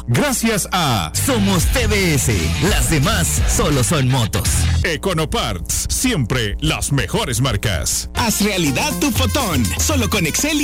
gracias a Somos TBS, las demás solo son motos. Econoparts, siempre las mejores marcas. Haz realidad tu fotón, solo con Excel